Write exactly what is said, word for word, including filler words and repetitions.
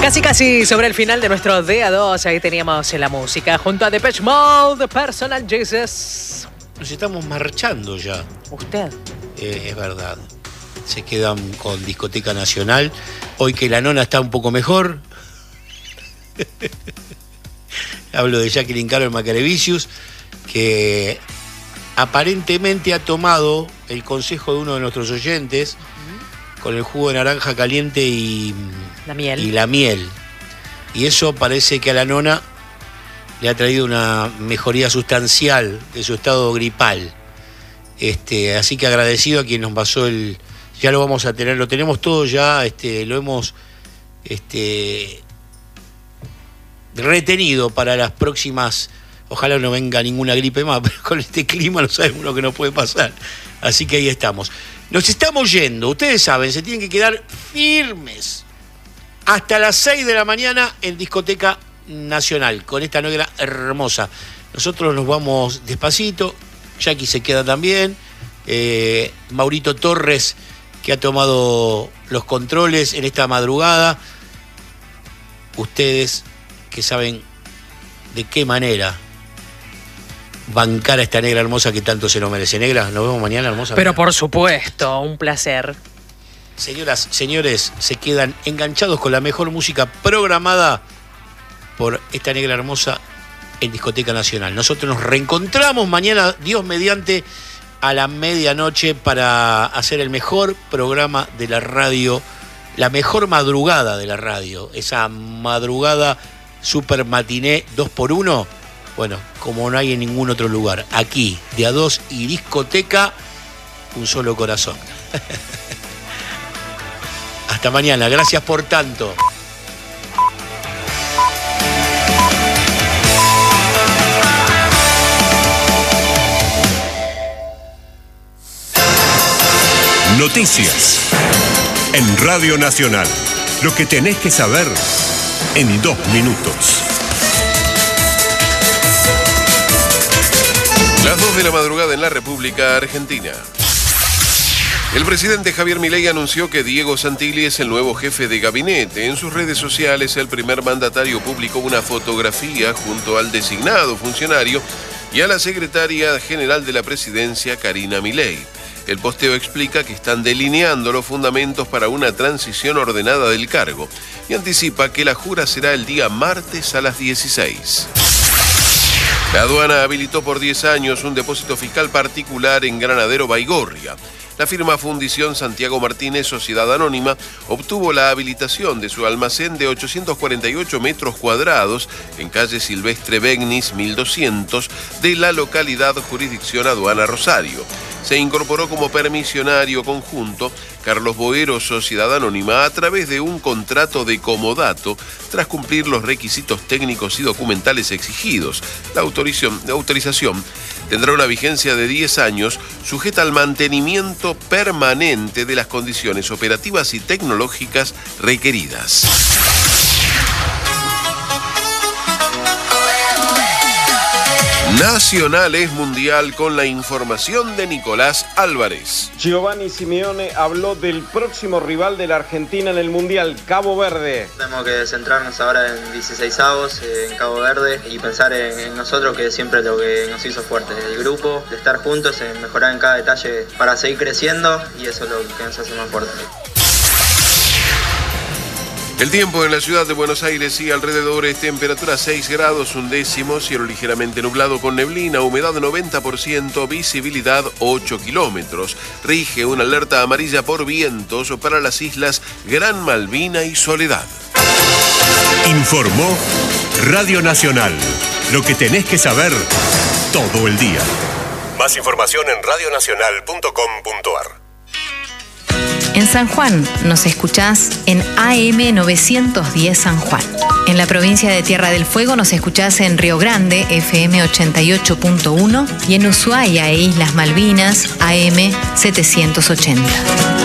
Casi casi sobre el final de nuestro día dos, ahí teníamos la música junto a Depeche Mode, Personal Jesus. Nos estamos marchando ya. ¿Usted? Eh, es verdad. Se quedan con Discoteca Nacional. Hoy que la nona está un poco mejor. Hablo de Jacqueline Carol Macarevicius, que aparentemente ha tomado el consejo de uno de nuestros oyentes, uh-huh, con el jugo de naranja caliente y la miel. Y la miel. Y eso parece que a la nona le ha traído una mejoría sustancial de su estado gripal. Este, así que agradecido a quien nos pasó el... Ya lo vamos a tener, lo tenemos todo ya, este, lo hemos este, retenido para las próximas... Ojalá no venga ninguna gripe más, pero con este clima no sabemos lo que nos puede pasar. Así que ahí estamos. Nos estamos yendo, ustedes saben, se tienen que quedar firmes hasta las seis de la mañana en Discoteca Nacional, con esta negra hermosa. Nosotros nos vamos despacito, Jackie se queda también, eh, Maurito Torres, que ha tomado los controles en esta madrugada. Ustedes que saben de qué manera bancar a esta negra hermosa que tanto se lo merece. Negra, nos vemos mañana, hermosa. Pero por supuesto, un placer. Señoras, señores, se quedan enganchados con la mejor música programada por esta negra hermosa en Discoteca Nacional. Nosotros nos reencontramos mañana, Dios mediante, a la medianoche para hacer el mejor programa de la radio, la mejor madrugada de la radio, esa madrugada super matiné dos por uno. Bueno, como no hay en ningún otro lugar. Aquí, de a dos y discoteca, un solo corazón. Hasta mañana, gracias por tanto. Noticias en Radio Nacional. Lo que tenés que saber en dos minutos. Las dos de la madrugada en la República Argentina. El presidente Javier Milei anunció que Diego Santilli es el nuevo jefe de gabinete. En sus redes sociales, el primer mandatario publicó una fotografía junto al designado funcionario y a la secretaria general de la presidencia, Karina Milei. El posteo explica que están delineando los fundamentos para una transición ordenada del cargo y anticipa que la jura será el día martes a las dieciséis. La aduana habilitó por diez años un depósito fiscal particular en Granadero Baigorria. La firma Fundición Santiago Martínez, Sociedad Anónima, obtuvo la habilitación de su almacén de ochocientos cuarenta y ocho metros cuadrados en calle Silvestre Begnis mil doscientos de la localidad jurisdicción Aduana Rosario. Se incorporó como permisionario conjunto Carlos Boero, Sociedad Anónima, a través de un contrato de comodato tras cumplir los requisitos técnicos y documentales exigidos. La autorización, la autorización tendrá una vigencia de diez años, sujeta al mantenimiento permanente de las condiciones operativas y tecnológicas requeridas. Nacional es mundial con la información de Nicolás Álvarez. Giovanni Simeone habló del próximo rival de la Argentina en el Mundial, Cabo Verde. Tenemos que centrarnos ahora en dieciseisavos, en Cabo Verde, y pensar en, en nosotros, que es siempre lo que nos hizo fuertes, el grupo, de estar juntos, en mejorar en cada detalle para seguir creciendo, y eso es lo que nos hace más fuertes. El tiempo en la ciudad de Buenos Aires y alrededores, temperatura seis grados un décimo, cielo ligeramente nublado con neblina, humedad noventa por ciento, visibilidad ocho kilómetros. Rige una alerta amarilla por vientos para las islas Gran Malvina y Soledad. Informó Radio Nacional. Lo que tenés que saber todo el día. Más información en radio nacional punto com punto a r. En San Juan nos escuchás en A M novecientos diez San Juan. En la provincia de Tierra del Fuego nos escuchás en Río Grande, F M ochenta y ocho punto uno, y en Ushuaia e Islas Malvinas, A M setecientos ochenta.